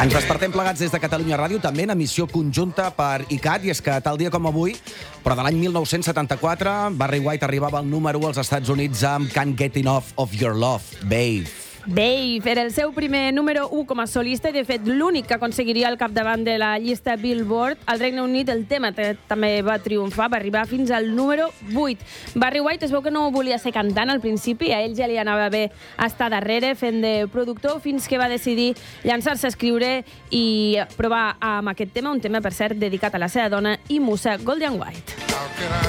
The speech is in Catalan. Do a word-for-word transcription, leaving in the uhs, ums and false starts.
Ens despertem plegats des de Catalunya Ràdio, també en emissió conjunta per I C A T, i és que tal dia com avui, però de l'any mil nou-cents setanta-quatre, Barry White arribava al número u als Estats Units amb Can't Get Enough of Your Love, Babe. Babe era el seu primer número u com a solista i, de fet, l'únic que aconseguiria al capdavant de la llista Billboard. Al Regne Unit el tema també va triomfar, va arribar fins al número vuit. Barry White es veu que no volia ser cantant al principi, a ell ja li anava bé estar darrere fent de productor, fins que va decidir llançar-se a escriure i provar amb aquest tema, un tema, per cert, dedicat a la seva dona i musa Goldie Hawn White.